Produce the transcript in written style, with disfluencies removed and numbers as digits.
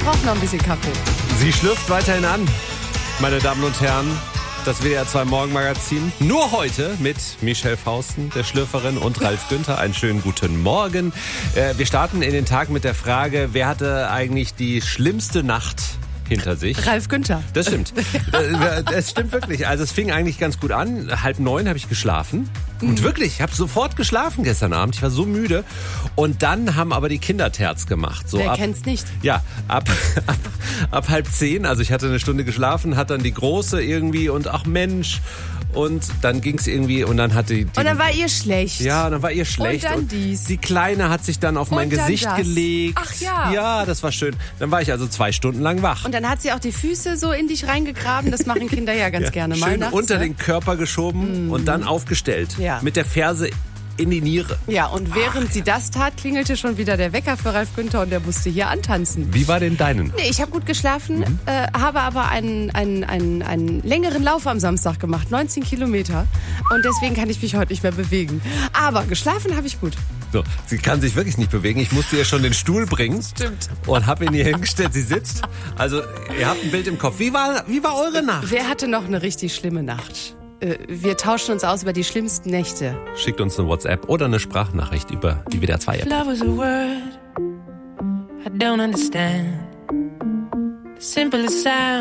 brauche noch ein bisschen Kaffee. Sie schlürft weiterhin an, meine Damen und Herren. Das WDR 2 Morgenmagazin. Nur heute mit Michelle Fausten, der Schlürferin, und Ralf Günther. Einen schönen guten Morgen. Wir starten in den Tag mit der Frage, wer hatte eigentlich die schlimmste Nacht hinter sich? Ralf Günther. Das stimmt. Es stimmt wirklich. Also es fing eigentlich ganz gut an. 8:30 habe ich geschlafen. Und wirklich, ich habe sofort geschlafen gestern Abend. Ich war so müde. Und dann haben aber die Kinder Terz gemacht. So Wer kennt's nicht? Ja, ab 9:30. Also ich hatte eine Stunde geschlafen, hat dann die Große irgendwie und ach Mensch. Und dann ging's irgendwie und dann hatte die... Und dann war ihr schlecht. Ja, dann war ihr schlecht. Und dann dies. Die Kleine hat sich dann auf mein Gesicht das. gelegt. Ach ja. Ja, das war schön. Dann war ich also 2 Stunden lang wach. Und dann hat sie auch die Füße so in dich reingegraben. Das machen Kinder ja ganz gerne mal schön nachts. unter den Körper geschoben und dann aufgestellt. Ja. Mit der Ferse in die Niere. Ja, und während sie das tat, klingelte schon wieder der Wecker für Ralf Günther und der musste hier antanzen. Wie war denn deinen? Nee, ich habe gut geschlafen, habe aber einen längeren Lauf am Samstag gemacht, 19 Kilometer. Und deswegen kann ich mich heute nicht mehr bewegen. Aber geschlafen habe ich gut. So, sie kann sich wirklich nicht bewegen. Ich musste ihr schon den Stuhl bringen. Stimmt. Und habe ihn hier hingestellt. Sie sitzt. Also, ihr habt ein Bild im Kopf. Wie war eure Nacht? Wer hatte noch eine richtig schlimme Nacht? Wir tauschen uns aus über die schlimmsten Nächte. Schickt uns eine WhatsApp oder eine Sprachnachricht über die WDR 2 App. Love is a word I don't understand. The simplest sound